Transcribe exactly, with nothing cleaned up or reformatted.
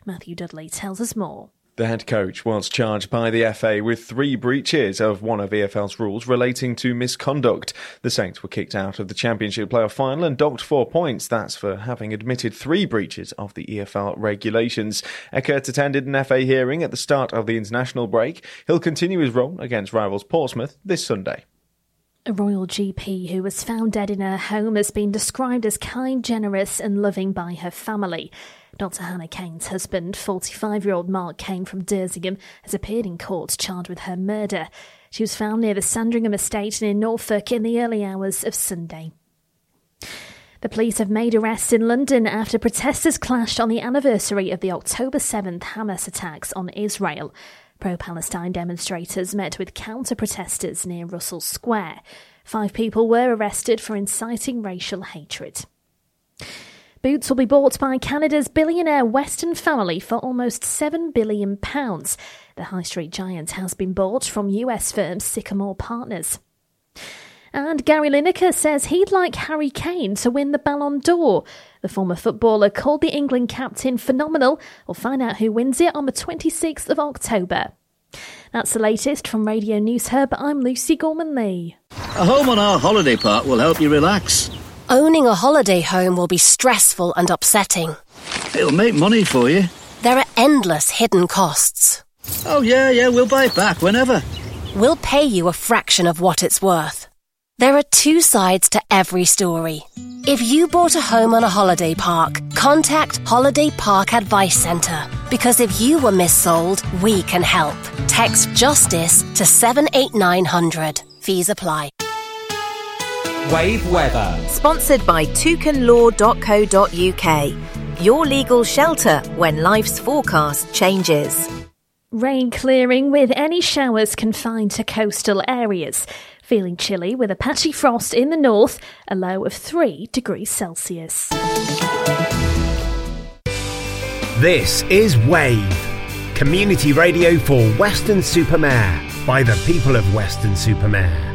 Matthew Dudley tells us more. The head coach was charged by the F A with three breaches of one of E F L's rules relating to misconduct. The Saints were kicked out of the Championship playoff final and docked four points. That's for having admitted three breaches of the E F L regulations. Eckert attended an F A hearing at the start of the international break. He'll continue his role against rivals Portsmouth this Sunday. A royal G P who was found dead in her home has been described as kind, generous and loving by her family. Doctor Hannah Kane's husband, forty-five-year-old Mark Kane from Dersingham, has appeared in court charged with her murder. She was found near the Sandringham estate near Norfolk in the early hours of Sunday. The police have made arrests in London after protesters clashed on the anniversary of the October seventh Hamas attacks on Israel. Pro-Palestine demonstrators met with counter-protesters near Russell Square. Five people were arrested for inciting racial hatred. Boots will be bought by Canada's billionaire Weston family for almost seven billion pounds. The high street giant has been bought from U S firm Sycamore Partners. And Gary Lineker says he'd like Harry Kane to win the Ballon d'Or. The former footballer called the England captain phenomenal. We'll find out who wins it on the twenty-sixth of October. That's the latest from Radio News Hub. I'm Lucy Gorman-Lee. A home on our holiday park will help you relax. Owning a holiday home will be stressful and upsetting. It'll make money for you. There are endless hidden costs. Oh yeah, yeah, we'll buy it back whenever. We'll pay you a fraction of what it's worth. There are two sides to every story. If you bought a home on a holiday park, contact Holiday Park Advice Centre. Because if you were missold, we can help. Text JUSTICE to seven eight nine hundred. Fees apply. Wave weather. Sponsored by toucan law dot co dot uk. Your legal shelter when life's forecast changes. Rain clearing with any showers confined to coastal areas. Feeling chilly with a patchy frost in the north, a low of three degrees Celsius. This is Wave, community radio for Weston-super-Mare by the people of Weston-super-Mare.